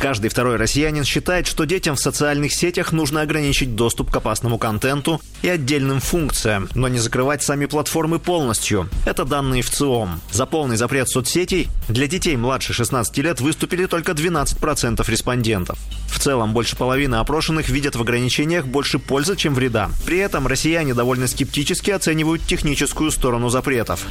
Каждый второй россиянин считает, что детям в социальных сетях нужно ограничить доступ к опасному контенту и отдельным функциям, но не закрывать сами платформы полностью. Это данные ВЦИОМ. За полный запрет соцсетей для детей младше 16 лет выступили только 12% респондентов. В целом, больше половины опрошенных видят в ограничениях больше пользы, чем вреда. При этом россияне довольно скептически оценивают техническую сторону запретов.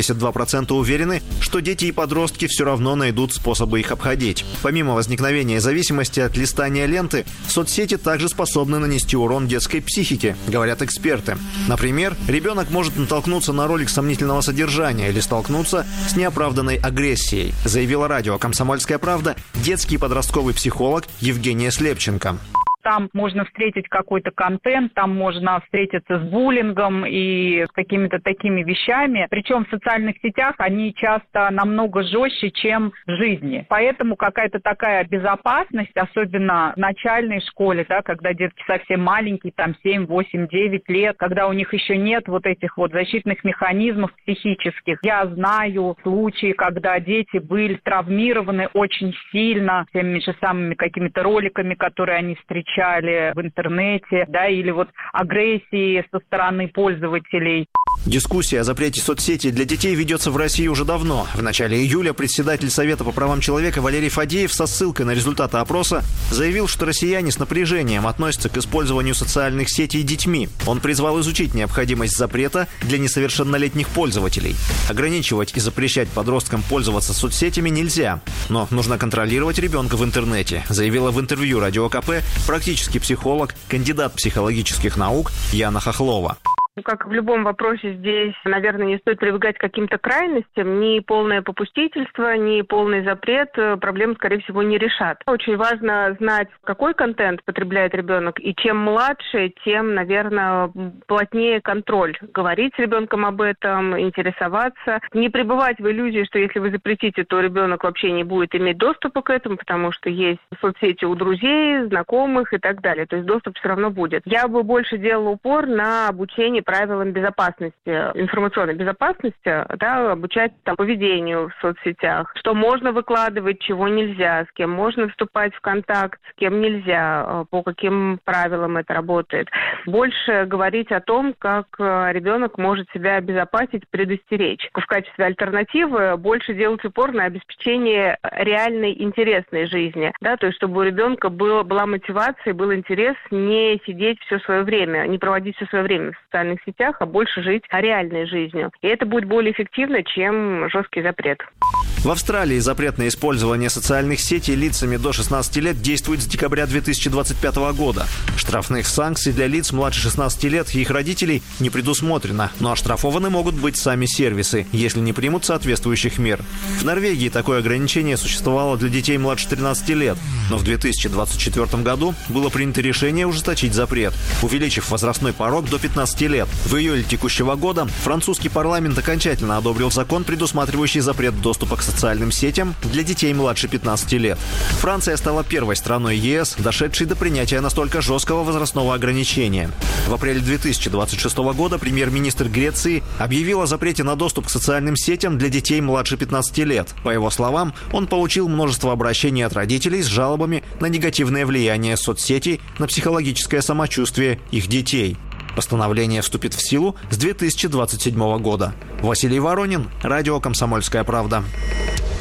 82% уверены, что дети и подростки все равно найдут способы их обходить. Помимо возникновения зависимости от листания ленты, соцсети также способны нанести урон детской психике, говорят эксперты. Например, ребенок может натолкнуться на ролик сомнительного содержания или столкнуться с неоправданной агрессией, заявила радио «Комсомольская правда» детский и подростковый психолог Евгения Слепченко. Там можно встретить какой-то контент, там можно встретиться с буллингом и с какими-то такими вещами. Причем в социальных сетях они часто намного жестче, чем в жизни. Поэтому какая-то такая безопасность, особенно в начальной школе, да, когда детки совсем маленькие, там 7, 8, 9 лет, когда у них еще нет вот этих вот защитных механизмов психических. Я знаю случаи, когда дети были травмированы очень сильно теми же самыми какими-то роликами, которые они встречали в интернете, да, или вот агрессии со стороны пользователей. Дискуссия о запрете соцсетей для детей ведется в России уже давно. В начале июля председатель Совета по правам человека Валерий Фадеев со ссылкой на результаты опроса заявил, что россияне с напряжением относятся к использованию социальных сетей детьми. Он призвал изучить необходимость запрета для несовершеннолетних пользователей. Ограничивать и запрещать подросткам пользоваться соцсетями нельзя, но нужно контролировать ребенка в интернете, заявила в интервью Радио КП практический психолог, кандидат психологических наук Яна Хохлова. Как в любом вопросе здесь, наверное, не стоит прибегать к каким-то крайностям. Ни полное попустительство, ни полный запрет проблему, скорее всего, не решат. Очень важно знать, какой контент потребляет ребенок. И чем младше, тем, наверное, плотнее контроль. Говорить с ребенком об этом, интересоваться. Не пребывать в иллюзии, что если вы запретите, то ребенок вообще не будет иметь доступа к этому, потому что есть соцсети у друзей, знакомых и так далее. То есть доступ все равно будет. Я бы больше делала упор на обучение правилам безопасности, информационной безопасности, да, обучать там поведению в соцсетях, что можно выкладывать, чего нельзя, с кем можно вступать в контакт, с кем нельзя, по каким правилам это работает. Больше говорить о том, как ребенок может себя обезопасить, предостеречь. В качестве альтернативы больше делать упор на обеспечение реальной интересной жизни, да, то есть чтобы у ребенка была мотивация, был интерес не сидеть все свое время, не проводить все свое время в социальных сетях, а больше жить реальной жизнью. И это будет более эффективно, чем жесткий запрет. В Австралии запрет на использование социальных сетей лицами до 16 лет действует с декабря 2025 года. Штрафных санкций для лиц младше 16 лет и их родителей не предусмотрено, но оштрафованы могут быть сами сервисы, если не примут соответствующих мер. В Норвегии такое ограничение существовало для детей младше 13 лет, но в 2024 году было принято решение ужесточить запрет, увеличив возрастной порог до 15 лет. В июле текущего года французский парламент окончательно одобрил закон, предусматривающий запрет доступа к социальным сетям для детей младше 15 лет. Франция стала первой страной ЕС, дошедшей до принятия настолько жесткого возрастного ограничения. В апреле 2026 года премьер-министр Греции объявил о запрете на доступ к социальным сетям для детей младше 15 лет. По его словам, он получил множество обращений от родителей с жалобами на негативное влияние соцсетей на психологическое самочувствие их детей. Постановление вступит в силу с 2027 года. Василий Воронин, радио «Комсомольская правда».